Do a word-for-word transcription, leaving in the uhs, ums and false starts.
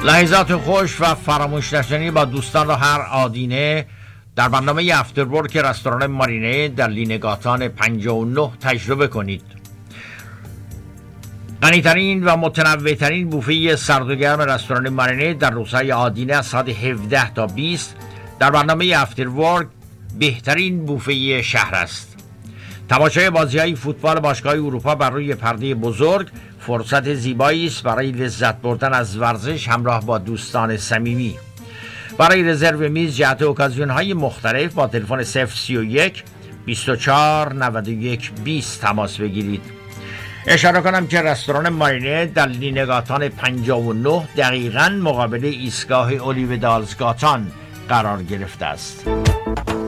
لحظات خوش و فراموش نشدنی با دوستان را هر آدینه در برنامه افترورک رستوران مارینه در لینگاتان پنجاه و نه تجربه کنید. غنی‌ترین و متنوع‌ترین بوفه سرد و گرم رستوران مارینه در روزهای آدینه از ساعت هفده تا بیست در برنامه افترورک بهترین بوفه شهر است. تماشای بازی‌های فوتبال باشگاه اروپا بر روی پرده بزرگ فرصت زیبایی است برای لذت بردن از ورزش همراه با دوستان صمیمی. برای رزرو میز جهت اوکازیون‌های مختلف با تلفن صفر سی و یک بیست و چهار نود و یک بیست تماس بگیرید. اشاره کنم که رستوران مارینه در لینگاتان پنجاه و نه دقیقاً مقابل ایستگاه اولیو دالزگاتان قرار گرفته است.